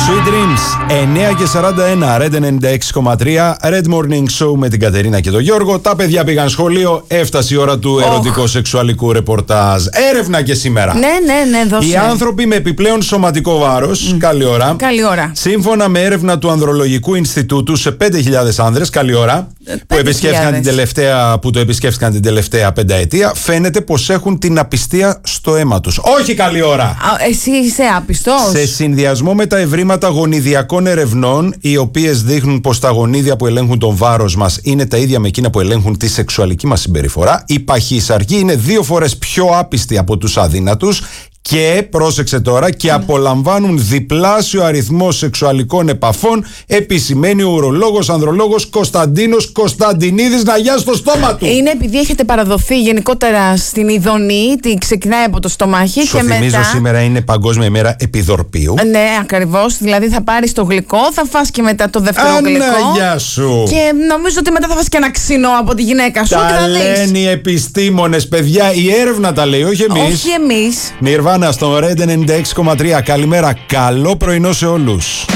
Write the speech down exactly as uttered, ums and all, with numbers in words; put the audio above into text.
Sweet Dreams, εννιά και σαράντα ένα, Red ενενήντα έξι κόμμα τρία, Red Morning Show με την Κατερίνα και τον Γιώργο. Τα παιδιά πήγαν σχολείο, έφτασε η ώρα του ερωτικό-σεξουαλικού ρεπορτάζ. Έρευνα και σήμερα. Ναι, ναι, ναι, δώσε. Οι άνθρωποι με επιπλέον σωματικό βάρος, mm. καλή ώρα. Καλή ώρα. Σύμφωνα με έρευνα του Ανδρολογικού Ινστιτούτου σε πέντε χιλιάδες άνδρες, καλή ώρα, που, επισκέφθηκαν την τελευταία, που το επισκέφθηκαν την τελευταία πενταετία, φαίνεται πως έχουν την απιστία στο αίμα τους. Όχι καλή ώρα. Α, εσύ είσαι άπιστος. Σε συνδυασμό με τα ευρήματα γονιδιακών ερευνών, οι οποίες δείχνουν πως τα γονίδια που ελέγχουν τον βάρος μας είναι τα ίδια με εκείνα που ελέγχουν τη σεξουαλική μας συμπεριφορά, οι παχύσαρκοι είναι δύο φορές πιο άπιστοι από τους αδύνατους. Και πρόσεξε τώρα, και απολαμβάνουν διπλάσιο αριθμό σεξουαλικών επαφών, επισημαίνει ο ουρολόγος ανδρολόγος Κωνσταντίνος Κωνσταντινίδης. Να γιάσει το στόμα του. Είναι επειδή έχετε παραδοθεί γενικότερα στην ειδονή, τι ξεκινάει από το στομάχι. Σου και θυμίζω, μετά... σήμερα είναι Παγκόσμια ημέρα επιδορπίου. Ναι, ακριβώς. Δηλαδή θα πάρεις το γλυκό, θα φας και μετά το δεύτερο Ανά, γλυκό. Γεια σου. Και νομίζω ότι μετά θα φας και ένα ξινό από τη γυναίκα σου. Τα και θα λένε δεις. οι επιστήμονες, παιδιά. Η έρευνα τα λέει, όχι εμείς. Όχι εμείς. Νιρβάνα στο Red ενενήντα έξι κόμμα τρία. Καλημέρα, καλό πρωινό σε όλους.